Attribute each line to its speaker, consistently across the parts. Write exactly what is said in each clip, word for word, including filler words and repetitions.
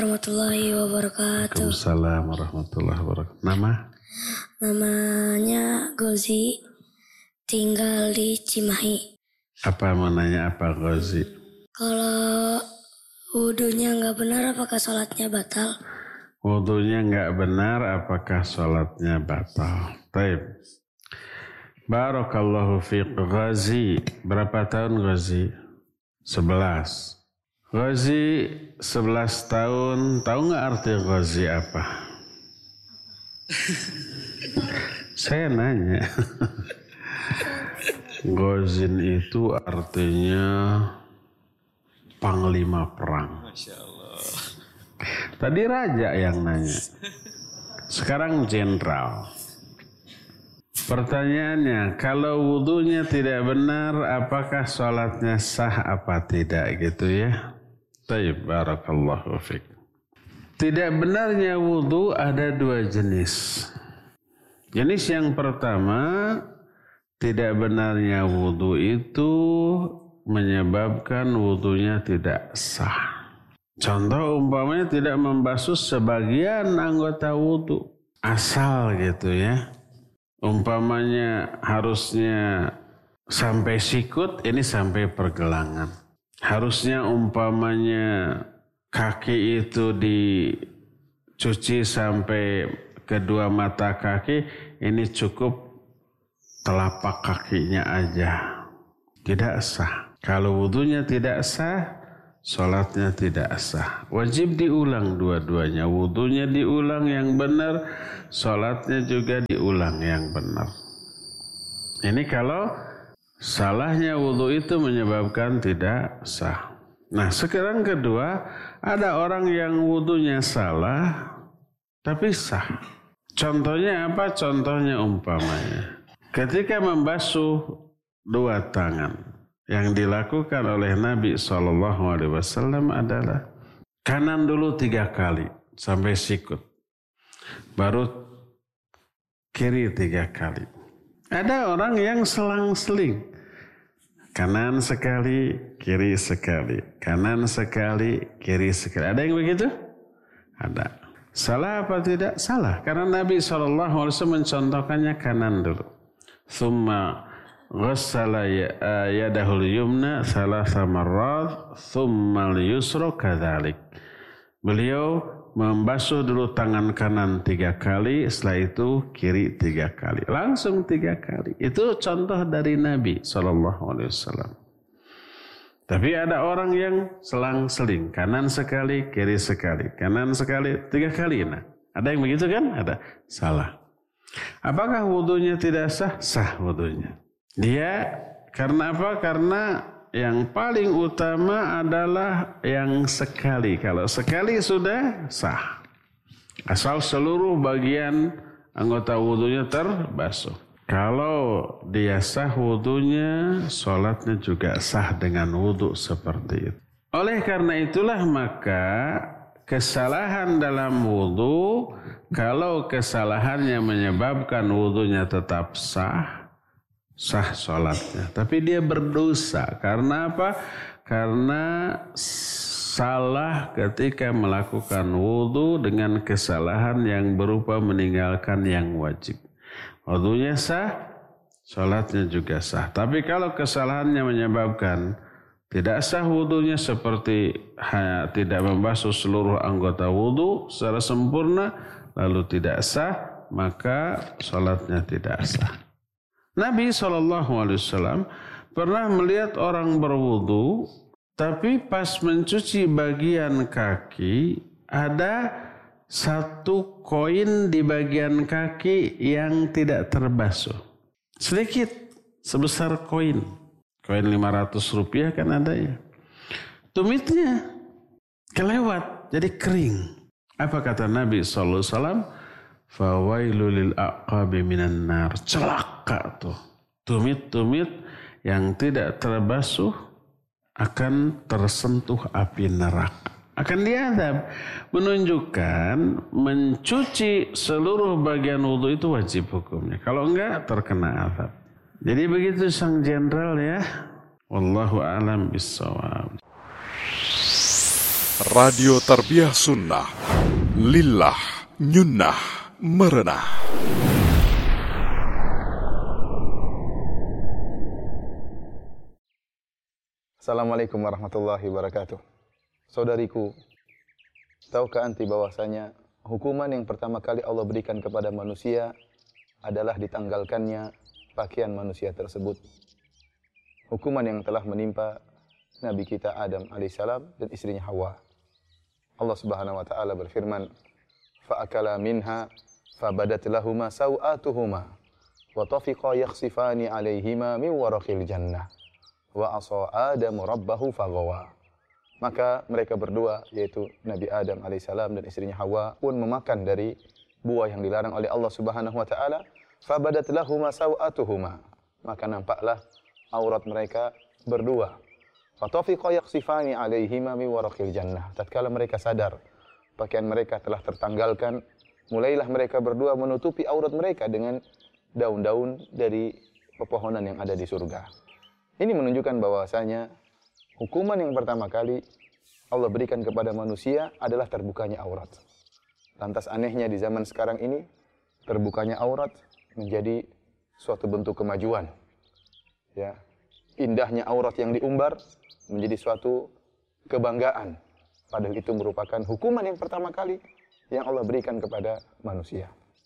Speaker 1: Warahmatullahi wabarakatuh.
Speaker 2: Waalaikumsalam warahmatullahi wabarakatuh. Nama?
Speaker 1: Namanya Gozi, tinggal di Cimahi.
Speaker 2: Apa mau nanya apa Gozi?
Speaker 1: Kalau wudunya nggak benar, apakah sholatnya batal?
Speaker 2: Wudunya nggak benar, apakah sholatnya batal? Baik. Barakallahu fiqh. Ghazi, berapa tahun Ghazi? Sebelas. Ghazi sebelas tahun, tahu nggak arti Ghazi apa? Saya nanya. Ghazin itu artinya panglima perang.
Speaker 3: Masya Allah.
Speaker 2: Tadi raja yang nanya. Sekarang jenderal. Pertanyaannya, kalau wudunya tidak benar, apakah sholatnya sah apa tidak gitu ya? Taib, barakallahu fiqh. Tidak benarnya wudu ada dua jenis. Jenis yang pertama, tidak benarnya wudu itu menyebabkan wudunya tidak sah. Contoh umpamanya tidak membasuh sebagian anggota wudu. Asal gitu ya. Umpamanya harusnya sampai sikut, ini sampai pergelangan. Harusnya umpamanya kaki itu dicuci sampai kedua mata kaki, ini cukup telapak kakinya aja. Tidak sah. Kalau wudunya tidak sah, sholatnya tidak sah. Wajib diulang dua-duanya. Wudunya diulang yang benar, sholatnya juga diulang yang benar. Ini kalau salahnya wudu itu menyebabkan tidak sah. Nah sekarang kedua, ada orang yang wudunya salah tapi sah. Contohnya apa? Contohnya umpamanya ketika membasuh dua tangan, yang dilakukan oleh Nabi shallallahu alaihi wasallam adalah kanan dulu tiga kali sampai sikut, baru kiri tiga kali. Ada orang yang selang-seling, kanan sekali, kiri sekali, kanan sekali, kiri sekali. Ada yang begitu? Ada. Salah apa tidak? Salah. Karena Nabi shallallahu alaihi wasallam mencontohkannya kanan dulu. Thumma ghassala yadahul yumna thalatha marrat, thumma al-yusra kadzalik. Beliau membasuh dulu tangan kanan tiga kali, setelah itu kiri tiga kali. Langsung tiga kali. Itu contoh dari Nabi shallallahu alaihi wasallam. Tapi ada orang yang selang-seling. Kanan sekali, kiri sekali. Kanan sekali, tiga kali. Nah, ada yang begitu kan? Ada. Salah. Apakah wudunya tidak sah? Sah wudunya. Dia karena apa? Karena yang paling utama adalah yang sekali. Kalau sekali sudah sah. Asal seluruh bagian anggota wudunya terbasuh. Kalau dia sah wudunya, sholatnya juga sah dengan wudu seperti itu. Oleh karena itulah maka kesalahan dalam wudu, kalau kesalahannya menyebabkan wudunya tetap sah, sah sholatnya. Tapi dia berdosa. Karena apa? Karena salah ketika melakukan wudu dengan kesalahan yang berupa meninggalkan yang wajib. Wudunya sah, sholatnya juga sah. Tapi kalau kesalahannya menyebabkan tidak sah wudunya seperti tidak membasuh seluruh anggota wudu secara sempurna, lalu tidak sah, maka sholatnya tidak sah. Nabi shallallahu alaihi wasallam pernah melihat orang berwudu, tapi pas mencuci bagian kaki ada satu koin di bagian kaki yang tidak terbasuh. Sedikit, sebesar koin. Koin lima ratus rupiah kan ada ya. Tumitnya kelewat, jadi kering. Apa kata Nabi shallallahu alaihi wasallam? Fawailul lil aqabi minan nar. Celaka tuh. Tumit-tumit yang tidak terbasuh akan tersentuh api neraka. Akan diadab. Menunjukkan mencuci seluruh bagian wudu itu wajib hukumnya. Kalau enggak terkena azab. Jadi begitu sang jenderal ya. Wallahu a'lam bissawab.
Speaker 3: Radio Tarbiyah Sunnah. Lillah nyunnah merenah.
Speaker 4: Assalamualaikum warahmatullahi wabarakatuh. Saudariku, tahukah anti bahwasanya hukuman yang pertama kali Allah berikan kepada manusia adalah ditanggalkannya pakaian manusia tersebut. Hukuman yang telah menimpa Nabi kita Adam alaihissalam dan istrinya Hawa. Allah Subhanahu wa taala berfirman, "Fa'akala minha fabadat lahuma sawatuhuma wa tafiqa yakhsifani 'alaihima min waraqil jannah wa asa Adamu rabbahu faghawa." Maka mereka berdua, yaitu Nabi Adam alaihissalam dan istrinya Hawa, pun memakan dari buah yang dilarang oleh Allah Subhanahu wa taala. Fabadat lahuma sawatuhuma, maka nampaklah aurat mereka berdua. Fatafiqa yakhsifani 'alaihima min waraqil jannah. Tatkala mereka sadar pakaian mereka telah tertanggalkan, mulailah mereka berdua menutupi aurat mereka dengan daun-daun dari pepohonan yang ada di surga. Ini menunjukkan bahwasanya hukuman yang pertama kali Allah berikan kepada manusia adalah terbukanya aurat. Lantas anehnya di zaman sekarang ini, terbukanya aurat menjadi suatu bentuk kemajuan. Ya, indahnya aurat yang diumbar menjadi suatu kebanggaan. Padahal itu merupakan hukuman yang pertama kali yang Allah berikan kepada manusia.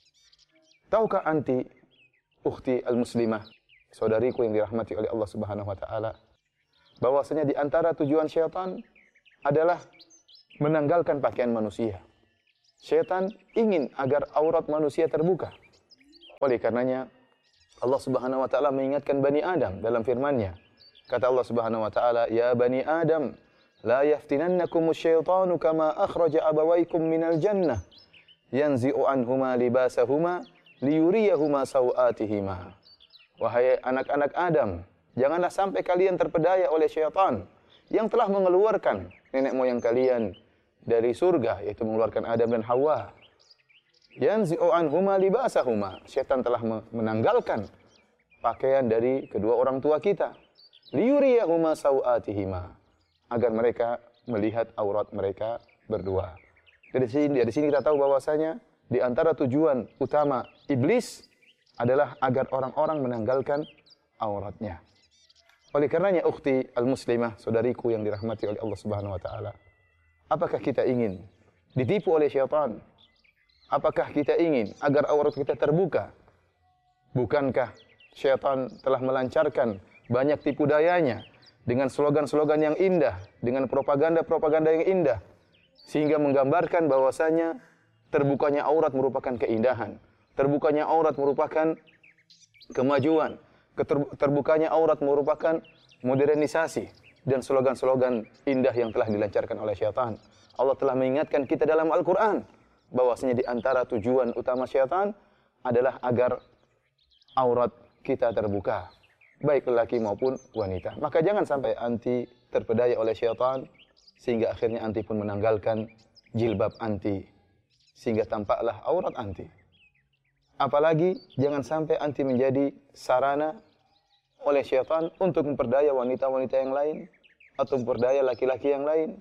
Speaker 4: Tahukah anti, ukhti al-muslimah, saudariku yang dirahmati oleh Allah Subhanahu wa taala, bahwasanya di antara tujuan syaitan adalah menanggalkan pakaian manusia. Syaitan ingin agar aurat manusia terbuka. Oleh karenanya Allah Subhanahu wa taala mengingatkan Bani Adam dalam firman-Nya. Kata Allah Subhanahu wa taala, "Ya Bani Adam, la yaftinannakumus syaitanu kama akhraja abawaykum minal jannah, yanzi'u anhuma libasahuma liyuriyahuma sawatihima." Wahai anak-anak Adam, janganlah sampai kalian terpedaya oleh syaitan yang telah mengeluarkan nenek moyang kalian dari surga, yaitu mengeluarkan Adam dan Hawa. Yanzi'u anhuma libasahuma. Syaitan telah menanggalkan pakaian dari kedua orang tua kita. Liyuriyahuma sawatihima. Agar mereka melihat aurat mereka berdua. Dari sini, dari sini kita tahu bahwasanya di antara tujuan utama iblis adalah agar orang-orang menanggalkan auratnya. Oleh karenanya ukhti al-muslimah, saudariku yang dirahmati oleh Allah Subhanahu wa taala, apakah kita ingin ditipu oleh syaitan? Apakah kita ingin agar aurat kita terbuka? Bukankah syaitan telah melancarkan banyak tipu dayanya dengan slogan-slogan yang indah, dengan propaganda-propaganda yang indah, sehingga menggambarkan bahwasanya terbukanya aurat merupakan keindahan, terbukanya aurat merupakan kemajuan, terbukanya aurat merupakan modernisasi, dan slogan-slogan indah yang telah dilancarkan oleh syaitan. Allah telah mengingatkan kita dalam Al-Quran bahwasanya di antara tujuan utama syaitan adalah agar aurat kita terbuka, baik lelaki maupun wanita. Maka jangan sampai anti terpedaya oleh syaitan sehingga akhirnya anti pun menanggalkan jilbab anti sehingga tampaklah aurat anti. Apalagi jangan sampai anti menjadi sarana oleh syaitan untuk memperdaya wanita-wanita yang lain atau memperdaya laki-laki yang lain.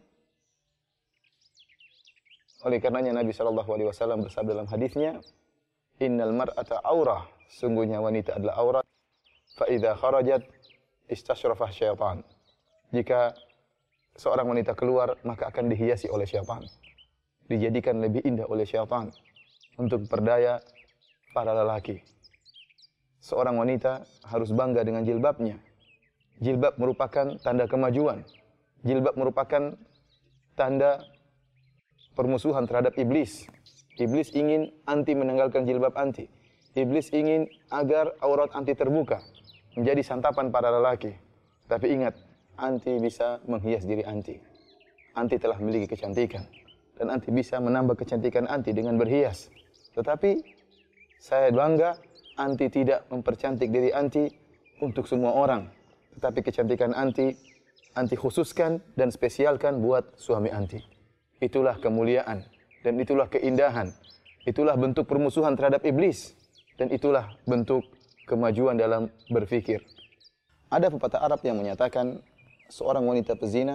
Speaker 4: Oleh karenanya Nabi shallallahu alaihi wasallam bersabda dalam hadisnya, "Innal mar'ata aurah." Sungguhnya wanita adalah aurat. Fa idza kharajat istasyrafah syaitan. Jika seorang wanita keluar, maka akan dihiasi oleh syaitan. Dijadikan lebih indah oleh syaitan untuk memperdaya para lelaki. Seorang wanita harus bangga dengan jilbabnya. Jilbab merupakan tanda kemajuan. Jilbab merupakan tanda permusuhan terhadap iblis. Iblis ingin anti menanggalkan jilbab anti. Iblis ingin agar aurat anti terbuka, menjadi santapan para lelaki. Tapi ingat, anti bisa menghias diri anti. Anti telah memiliki kecantikan. Dan anti bisa menambah kecantikan anti dengan berhias. Tetapi saya bangga, anti tidak mempercantik diri anti untuk semua orang. Tetapi kecantikan anti, anti khususkan dan spesialkan buat suami anti. Itulah kemuliaan dan itulah keindahan. Itulah bentuk permusuhan terhadap iblis dan itulah bentuk kemajuan dalam berfikir. Ada pepatah Arab yang menyatakan seorang wanita pezina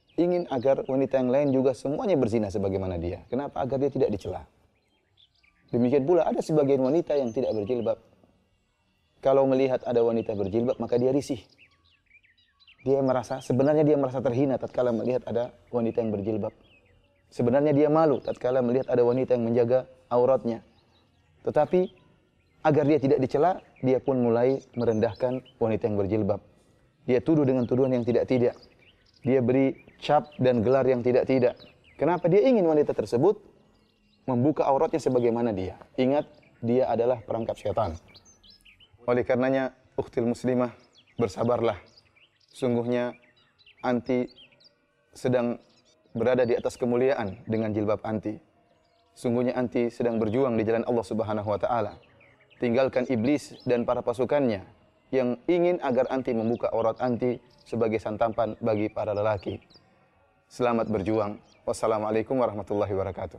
Speaker 4: ingin agar wanita yang lain juga semuanya berzina sebagaimana dia. Kenapa? Agar dia tidak dicela. Demikian pula ada sebagian wanita yang tidak berjilbab. Kalau melihat ada wanita berjilbab, maka dia risih. Dia merasa, sebenarnya dia merasa terhina tatkala melihat ada wanita yang berjilbab. Sebenarnya dia malu tatkala melihat ada wanita yang menjaga auratnya. Tetapi agar dia tidak dicela, dia pun mulai merendahkan wanita yang berjilbab. Dia tuduh dengan tuduhan yang tidak-tidak. Dia beri cap dan gelar yang tidak-tidak. Kenapa? Dia ingin wanita tersebut membuka auratnya sebagaimana dia. Ingat, dia adalah perangkap syaitan. Oleh karenanya, ukhtil muslimah, bersabarlah. Sungguhnya anti sedang berada di atas kemuliaan dengan jilbab anti. Sungguhnya anti sedang berjuang di jalan Allah Subhanahu wa taala. Tinggalkan iblis dan para pasukannya yang ingin agar anti membuka aurat anti sebagai santapan bagi para lelaki. Selamat berjuang. Wassalamualaikum warahmatullahi wabarakatuh.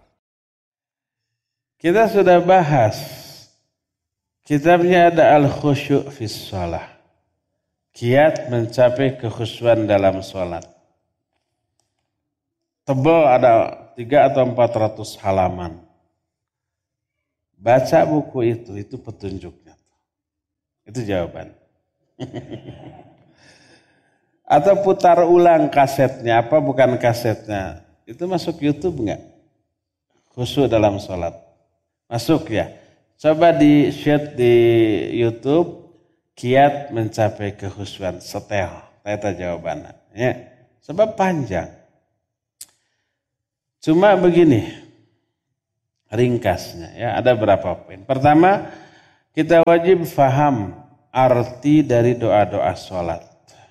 Speaker 2: Kita sudah bahas kitabnya ada Al-Khusyu' fis Shalah. Kiat mencapai kekhusyuan dalam sholat. Tebal ada tiga atau empat ratus halaman. Baca buku itu, itu petunjuknya. Itu jawaban. Atau putar ulang kasetnya, apa bukan kasetnya. Itu masuk YouTube enggak? Khusyuk dalam sholat. Masuk ya. Coba di share di YouTube. Kiat mencapai kekhusyuan, setel. Itu jawabannya. Ya. Sebab panjang. Cuma begini. Ringkasnya ya, ada berapa poin. Pertama, kita wajib faham arti dari doa-doa sholat.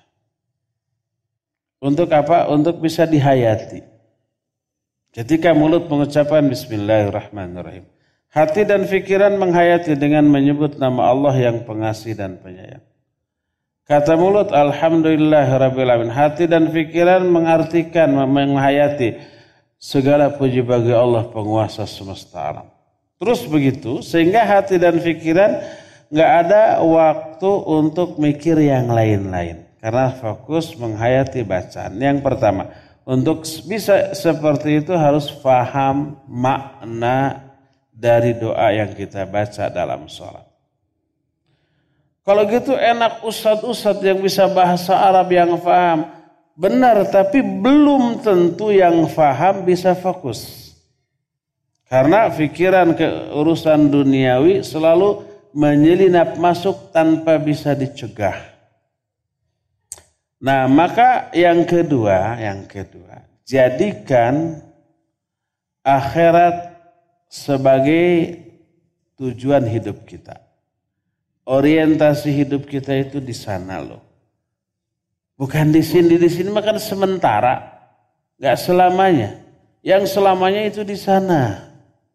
Speaker 2: Untuk apa? Untuk bisa dihayati. Ketika mulut mengucapkan Bismillahirrahmanirrahim. Hati dan pikiran menghayati dengan menyebut nama Allah yang pengasih dan penyayang. Kata mulut Alhamdulillahirrabbilalamin. Hati dan pikiran mengartikan, menghayati segala puji bagi Allah penguasa semesta alam. Terus begitu sehingga hati dan pikiran gak ada waktu untuk mikir yang lain-lain. Karena fokus menghayati bacaan. Yang pertama, untuk bisa seperti itu harus faham makna dari doa yang kita baca dalam sholat. Kalau gitu enak ustadz-ustadz yang bisa bahasa Arab yang faham. Benar, tapi belum tentu yang faham bisa fokus. Karena pikiran ke urusan duniawi selalu menyelinap masuk tanpa bisa dicegah. Nah, maka yang kedua, yang kedua, jadikan akhirat sebagai tujuan hidup kita. Orientasi hidup kita itu di sana loh. Bukan di sini, di sini makan sementara. Gak selamanya. Yang selamanya itu di sana.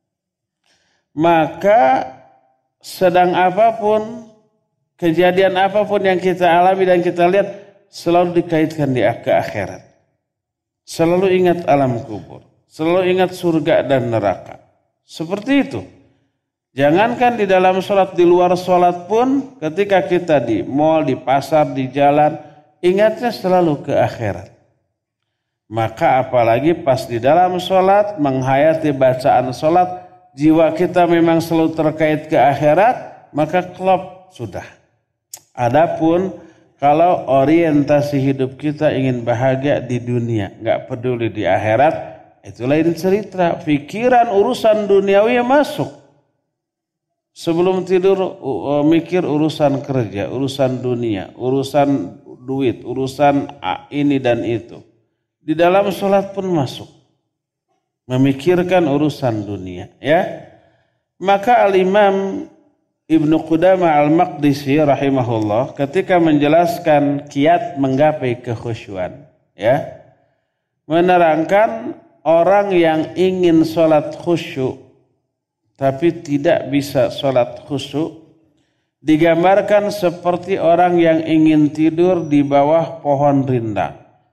Speaker 2: Maka sedang apapun, kejadian apapun yang kita alami dan kita lihat, selalu dikaitkan di ke akhirat. Selalu ingat alam kubur. Selalu ingat surga dan neraka. Seperti itu. Jangankan di dalam sholat, di luar sholat pun ketika kita di mall, di pasar, di jalan, ingatnya selalu ke akhirat. Maka apalagi pas di dalam sholat, menghayati bacaan sholat, jiwa kita memang selalu terkait ke akhirat, maka klop sudah. Adapun kalau orientasi hidup kita ingin bahagia di dunia, nggak peduli di akhirat, itu lain cerita. Pikiran urusan duniawi yang masuk. Sebelum tidur mikir urusan kerja, urusan dunia, urusan duit, urusan ini dan itu. Di dalam sholat pun masuk. Memikirkan urusan dunia. Ya. Maka Al-Imam Ibnu Qudamah Al-Maqdisi rahimahullah ketika menjelaskan kiat menggapai kekhusyuan. Ya, menerangkan orang yang ingin sholat khusyuk tapi tidak bisa sholat khusyuk digambarkan seperti orang yang ingin tidur di bawah pohon rindang.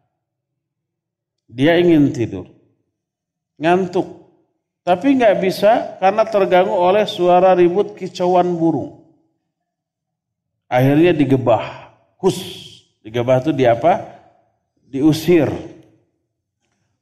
Speaker 2: Dia ingin tidur, ngantuk, tapi nggak bisa karena terganggu oleh suara ribut kicauan burung. Akhirnya digebah, hus, digebah itu di apa? Diusir.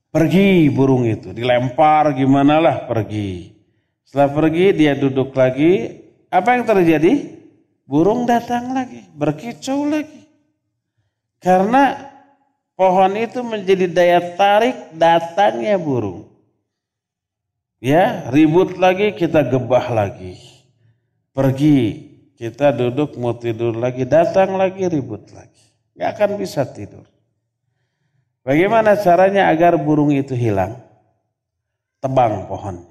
Speaker 2: Pergi burung itu, dilempar gimana lah pergi. Setelah pergi dia duduk lagi, apa yang terjadi? Burung datang lagi, berkicau lagi. Karena pohon itu menjadi daya tarik datangnya burung. Ya, ribut lagi, kita gebah lagi. Pergi, kita duduk mau tidur lagi, datang lagi, ribut lagi. Gak akan bisa tidur. Bagaimana caranya agar burung itu hilang? Tebang pohonnya.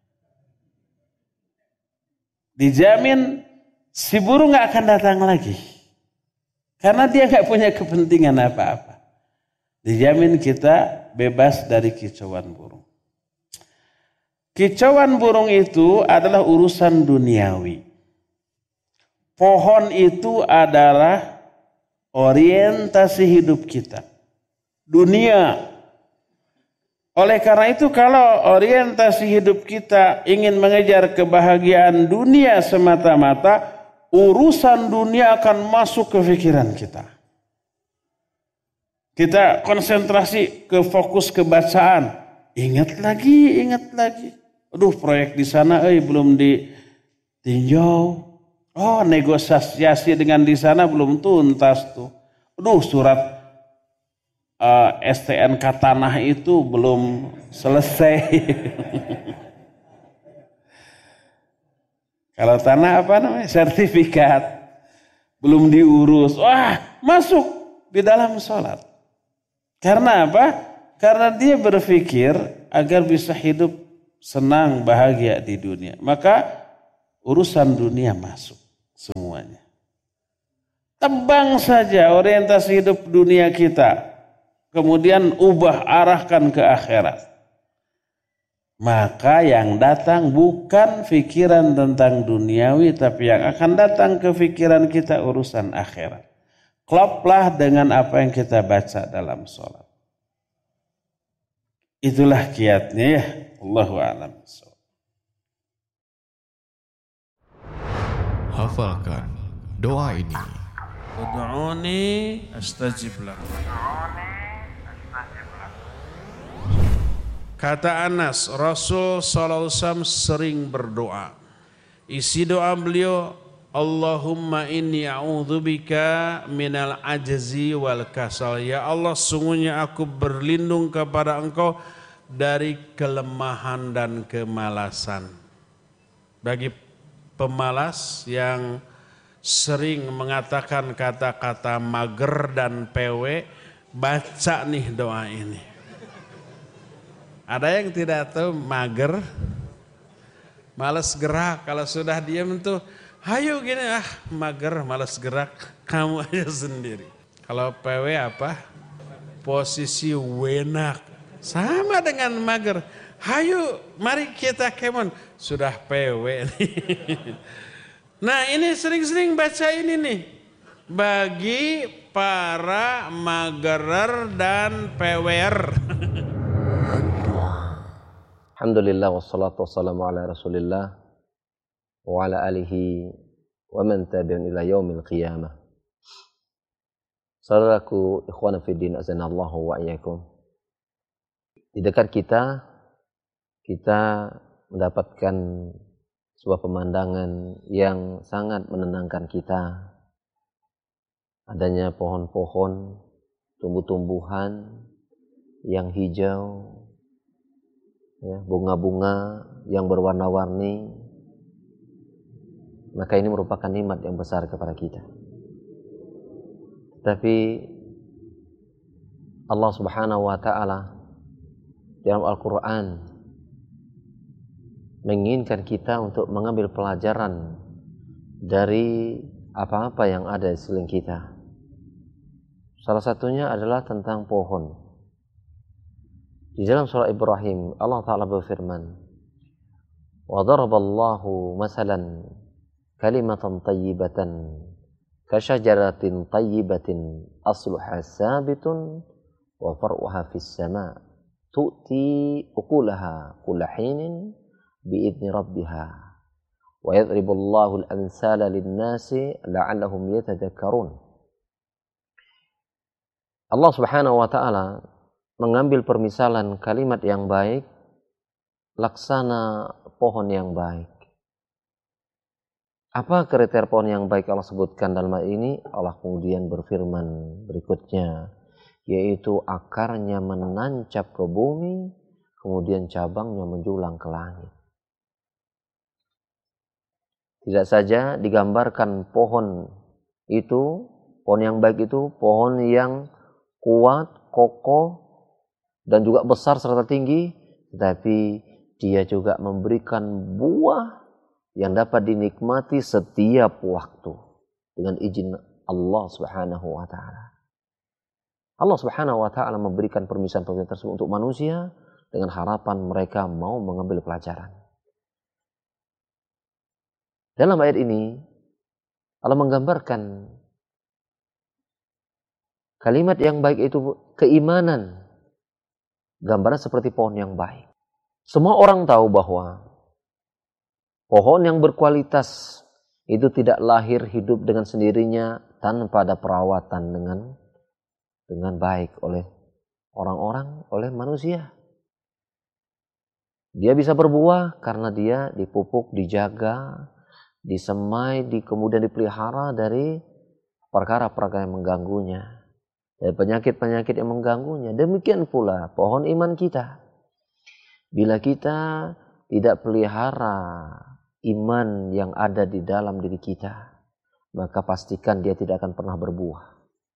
Speaker 2: Dijamin si burung gak akan datang lagi. Karena dia gak punya kepentingan apa-apa. Dijamin kita bebas dari kicauan burung. Kicauan burung itu adalah urusan duniawi. Pohon itu adalah orientasi hidup kita. Dunia. Oleh karena itu kalau orientasi hidup kita ingin mengejar kebahagiaan dunia semata-mata, urusan dunia akan masuk ke pikiran kita. Kita konsentrasi ke fokus kebacaan. Ingat lagi, ingat lagi. Aduh, proyek di sana eh belum ditinjau. Oh, negosiasi dengan di sana belum tuntas tuh. Aduh, surat Uh, S T N K tanah itu belum selesai. Kalau tanah apa namanya? Sertifikat. Belum diurus. Wah, masuk di dalam sholat. Karena apa? Karena dia berpikir agar bisa hidup senang, bahagia di dunia. Maka urusan dunia masuk semuanya. Tebang saja orientasi hidup dunia kita. Kemudian ubah arahkan ke akhirat. Maka yang datang bukan pikiran tentang duniawi, tapi yang akan datang ke pikiran kita urusan akhirat. Kloplah dengan apa yang kita baca dalam sholat. Itulah kiatnya ya. Allahu a'lam.
Speaker 5: Hafalkan doa ini.
Speaker 2: Ud'uni astajib lakum. Kata Anas, Rasul sallallahu alaihi wasallam sering berdoa. Isi doa beliau, Allahumma inni a'udzubika minal ajzi wal kasal. Ya Allah, sungguhnya aku berlindung kepada Engkau dari kelemahan dan kemalasan. Bagi pemalas yang sering mengatakan kata-kata mager dan pewe, baca nih doa ini. Ada yang tidak tahu mager, malas gerak. Kalau sudah diam tuh, hayu gini, ah mager, malas gerak, kamu aja sendiri. Kalau P W apa? Posisi wenak. Sama dengan mager. Hayu, mari kita kemon. Sudah P W nih. Nah ini sering-sering baca ini nih. Bagi para magerer dan P W R.
Speaker 6: Alhamdulillah wassalatu wassalamu ala rasulillah wa ala alihi wa man tabi'un ila yaumil qiyamah. Saudaraku ikhwana fiddin azanallahu wa iyyakum. Di dekat kita kita mendapatkan sebuah pemandangan yang sangat menenangkan kita. Adanya pohon-pohon, tumbuh-tumbuhan yang hijau, ya, bunga-bunga yang berwarna-warni, maka ini merupakan nikmat yang besar kepada kita. Tapi Allah Subhanahu wa taala dalam Al-Qur'an menginginkan kita untuk mengambil pelajaran dari apa-apa yang ada di sekeliling kita. Salah satunya adalah tentang pohon. Di dalam surah Ibrahim, Allah Ta'ala berfirman, wa daraballahu masalan kalimatan tayyibatan kasyajaratin tayyibatin asluha sabitun wa far'uha fis sama' tu'ti ukulaha kulla hinin bi'idni rabbiha wa yadribullahu al-amsala lin-nasi la'allahum yatadhakkarun. Allah Subhanahu wa Ta'ala mengambil permisalan kalimat yang baik, laksana pohon yang baik. Apa kriteria pohon yang baik Allah sebutkan dalam ayat ini? Allah kemudian berfirman berikutnya, yaitu akarnya menancap ke bumi, kemudian cabangnya menjulang ke langit. Tidak saja digambarkan pohon itu, pohon yang baik itu pohon yang kuat, kokoh, dan juga besar serta tinggi, tetapi dia juga memberikan buah yang dapat dinikmati setiap waktu dengan izin Allah Subhanahu wa taala. Allah Subhanahu wa taala memberikan permisalan-permisalan tersebut untuk manusia dengan harapan mereka mau mengambil pelajaran. Dalam ayat ini Allah menggambarkan kalimat yang baik itu keimanan. Gambaran seperti pohon yang baik. Semua orang tahu bahwa pohon yang berkualitas itu tidak lahir hidup dengan sendirinya tanpa ada perawatan dengan dengan baik oleh orang-orang, oleh manusia. Dia bisa berbuah karena dia dipupuk, dijaga, disemai, di, kemudian dipelihara dari perkara-perkara yang mengganggunya, dari penyakit-penyakit yang mengganggunya. Demikian pula pohon iman kita. Bila kita tidak pelihara iman yang ada di dalam diri kita, maka pastikan dia tidak akan pernah berbuah.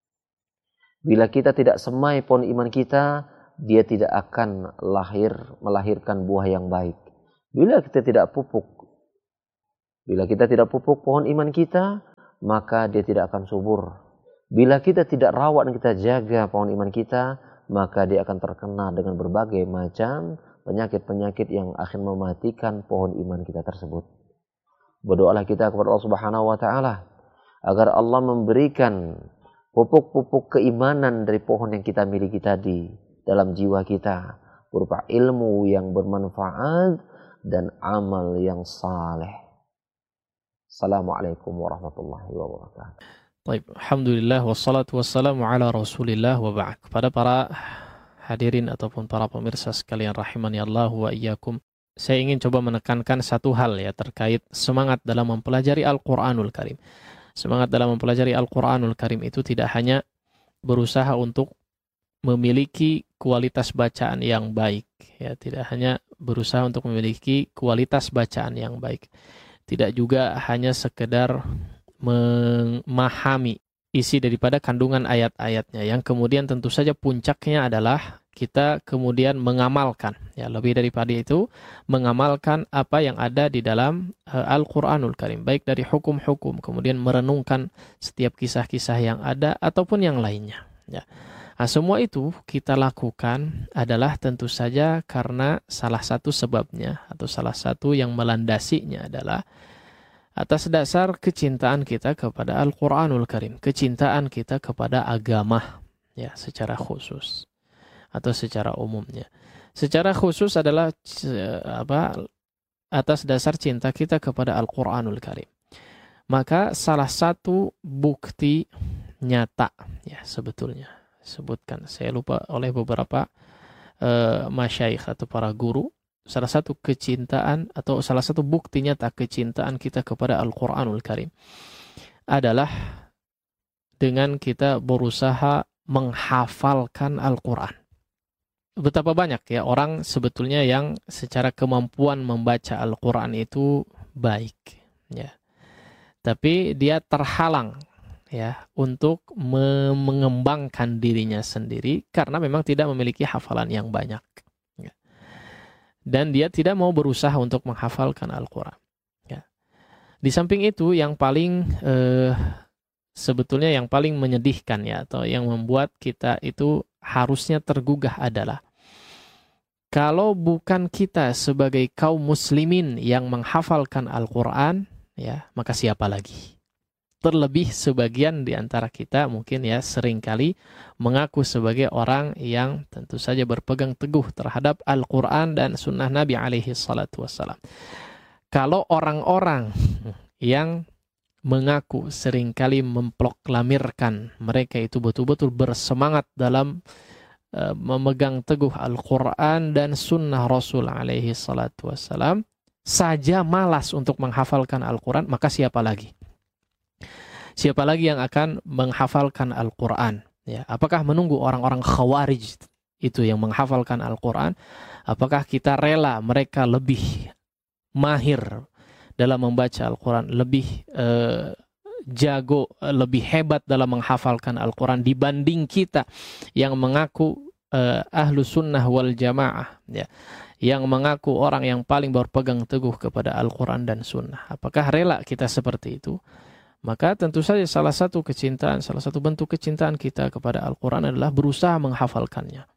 Speaker 6: Bila kita tidak semai pohon iman kita, dia tidak akan lahir melahirkan buah yang baik. Bila kita tidak pupuk, bila kita tidak pupuk pohon iman kita, maka dia tidak akan subur. Bila kita tidak rawat dan kita jaga pohon iman kita, maka dia akan terkena dengan berbagai macam penyakit-penyakit yang akan mematikan pohon iman kita tersebut. Berdoalah kita kepada Allah Subhanahu wa taala agar Allah memberikan pupuk-pupuk keimanan dari pohon yang kita miliki tadi dalam jiwa kita, berupa ilmu yang bermanfaat dan amal yang saleh. Assalamualaikum warahmatullahi wabarakatuh.
Speaker 7: Baik, alhamdulillah wassalatu wassalamu ala Rasulillah wa ba'd. Kepada para hadirin ataupun para pemirsa sekalian rahimani Allah wa iyyakum, saya ingin coba menekankan satu hal ya terkait semangat dalam mempelajari Al-Qur'anul Karim. Semangat dalam mempelajari Al-Qur'anul Karim itu tidak hanya berusaha untuk memiliki kualitas bacaan yang baik, ya, tidak hanya berusaha untuk memiliki kualitas bacaan yang baik. Tidak juga hanya sekedar memahami isi daripada kandungan ayat-ayatnya, yang kemudian tentu saja puncaknya adalah kita kemudian mengamalkan, ya, lebih daripada itu mengamalkan apa yang ada di dalam uh, Al-Qur'anul Karim, baik dari hukum-hukum, kemudian merenungkan setiap kisah-kisah yang ada ataupun yang lainnya, ya. Nah, semua itu kita lakukan adalah tentu saja karena salah satu sebabnya atau salah satu yang melandasinya adalah atas dasar kecintaan kita kepada Al-Qur'anul Karim, kecintaan kita kepada agama, ya, secara khusus atau secara umumnya. Secara khusus adalah apa? Atas dasar cinta kita kepada Al-Qur'anul Karim. Maka salah satu bukti nyata, ya, sebetulnya sebutkan saya lupa oleh beberapa uh, masyayikh atau para guru, salah satu kecintaan atau salah satu bukti nyata kecintaan kita kepada Al-Qur'anul Karim adalah dengan kita berusaha menghafalkan Al-Qur'an. Betapa banyak ya orang sebetulnya yang secara kemampuan membaca Al-Qur'an itu baik, ya, tapi dia terhalang, ya, untuk me- mengembangkan dirinya sendiri karena memang tidak memiliki hafalan yang banyak, ya. Dan dia tidak mau berusaha untuk menghafalkan Al-Quran, ya. Di samping itu yang paling eh, sebetulnya yang paling menyedihkan, ya, atau yang membuat kita itu harusnya tergugah adalah kalau bukan kita sebagai kaum muslimin yang menghafalkan Al-Quran, ya, maka siapa lagi? Terlebih sebagian di antara kita mungkin, ya, seringkali mengaku sebagai orang yang tentu saja berpegang teguh terhadap Al-Quran dan sunnah Nabi alaihi salatu wassalam. Kalau orang-orang yang mengaku seringkali memproklamirkan mereka itu betul-betul bersemangat dalam uh, memegang teguh Al-Quran dan sunnah Rasul alaihi salatu wassalam saja malas untuk menghafalkan Al-Quran, maka siapa lagi? Siapa lagi yang akan menghafalkan Al-Quran? Ya, apakah menunggu orang-orang Khawarij itu yang menghafalkan Al-Quran? Apakah kita rela mereka lebih mahir dalam membaca Al-Quran, lebih uh, jago, lebih hebat dalam menghafalkan Al-Quran dibanding kita yang mengaku uh, ahlu sunnah wal jamaah, ya, yang mengaku orang yang paling berpegang teguh kepada Al-Quran dan sunnah? Apakah rela kita seperti itu? Maka tentu saja salah satu kecintaan, salah satu bentuk kecintaan kita kepada Al-Quran adalah berusaha menghafalkannya.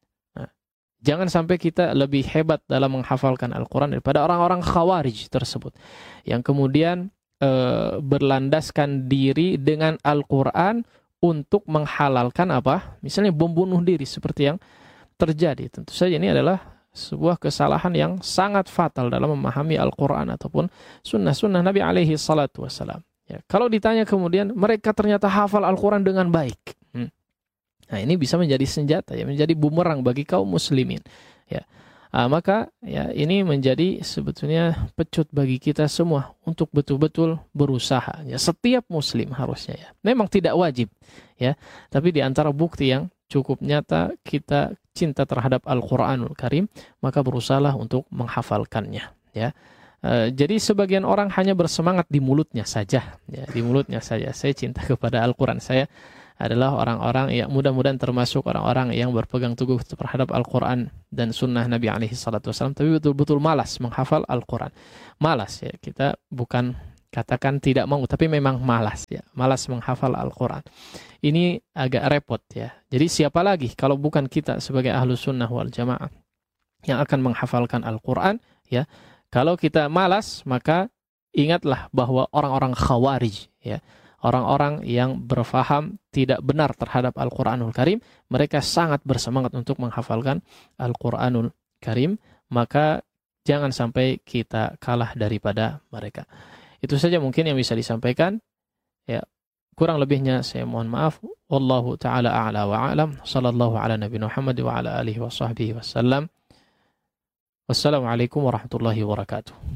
Speaker 7: Jangan sampai kita lebih hebat dalam menghafalkan Al-Quran daripada orang-orang Khawarij tersebut, yang kemudian e, berlandaskan diri dengan Al-Quran untuk menghalalkan apa? Misalnya bom bunuh diri seperti yang terjadi. Tentu saja ini adalah sebuah kesalahan yang sangat fatal dalam memahami Al-Quran ataupun sunnah-sunnah Nabi alaihi salatu wassalam. Ya, kalau ditanya kemudian mereka ternyata hafal Al-Quran dengan baik. Hmm. Nah, ini bisa menjadi senjata, ya, menjadi bumerang bagi kaum muslimin. Ya, nah, maka ya ini menjadi sebetulnya pecut bagi kita semua untuk betul-betul berusaha. Ya, setiap muslim harusnya, ya. Memang tidak wajib, ya, tapi di antara bukti yang cukup nyata kita cinta terhadap Al-Quranul Karim, maka berusahalah untuk menghafalkannya. Ya. Uh, jadi sebagian orang hanya bersemangat di mulutnya saja, ya, di mulutnya saja. Saya cinta kepada Al-Quran, saya adalah orang-orang yang mudah-mudahan termasuk orang-orang yang berpegang teguh terhadap Al-Quran dan sunnah Nabi alaihi salatu wasallam, tapi betul-betul malas menghafal Al-Quran. Malas, ya, kita bukan katakan tidak mau, tapi memang malas, ya, malas menghafal Al-Quran. Ini agak repot, ya. Jadi siapa lagi kalau bukan kita sebagai ahlu sunnah wal jamaah yang akan menghafalkan Al-Quran, ya. Kalau kita malas, maka ingatlah bahwa orang-orang Khawarij, ya, orang-orang yang berfaham tidak benar terhadap Al-Quranul Karim, mereka sangat bersemangat untuk menghafalkan Al-Quranul Karim, maka jangan sampai kita kalah daripada mereka. Itu saja mungkin yang bisa disampaikan. Ya, kurang lebihnya saya mohon maaf. Wallahu ta'ala a'la wa a'lam. Sallallahu ala Nabi Muhammad wa ala alihi wa sahbihi wasallam. Wassalamualaikum warahmatullahi wabarakatuh.